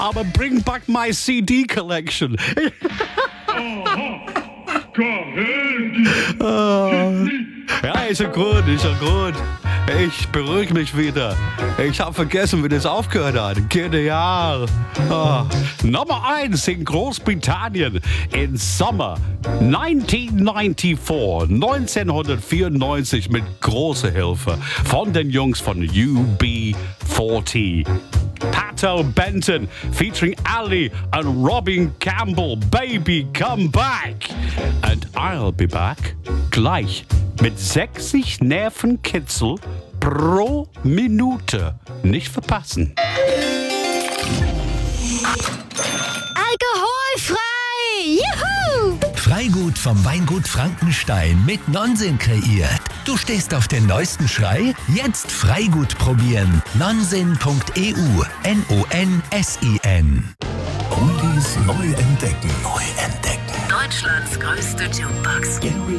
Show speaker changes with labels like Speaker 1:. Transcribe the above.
Speaker 1: aber bring back my CD collection. Ja, ist ja gut, Ich beruhige mich wieder. Ich habe vergessen, wie das aufgehört hat. Genial. Nummer 1 in Großbritannien im Sommer 1994 mit großer Hilfe von den Jungs von UB40. Pato Benton featuring Ali and Robin Campbell. Baby, come back. And I'll be back. Gleich mit 60 Nervenkitzel pro Minute. Nicht verpassen.
Speaker 2: Alkoholfrei! Juhu!
Speaker 3: Freigut vom Weingut Frankenstein mit Nonsen kreiert. Du stehst auf den neuesten Schrei? Jetzt Freigut probieren. Nonsen.eu. Nonsin.
Speaker 4: Oldies neu entdecken.
Speaker 3: Deutschlands größte Jukebox.
Speaker 4: Gary